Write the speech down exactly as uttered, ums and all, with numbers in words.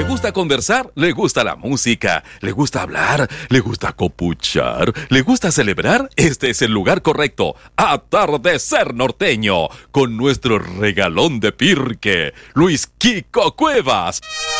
gusta conversar? ¿Le gusta la música? ¿Le gusta hablar? ¿Le gusta copuchar? ¿Le gusta celebrar? Este es el lugar correcto. Atardecer Norteño, con nuestro regalón de Pirque, Luis Kiko Cuevas.